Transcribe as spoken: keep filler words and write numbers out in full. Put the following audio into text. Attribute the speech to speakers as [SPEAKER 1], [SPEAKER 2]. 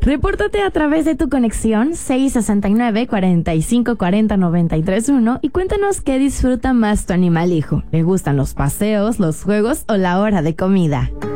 [SPEAKER 1] Repórtate a través de tu conexión seis sesenta y nueve, cuarenta y cinco, cuarenta, noventa y tres uno y cuéntanos qué disfruta más tu animal hijo. ¿Le gustan los paseos, los juegos o la hora de comida?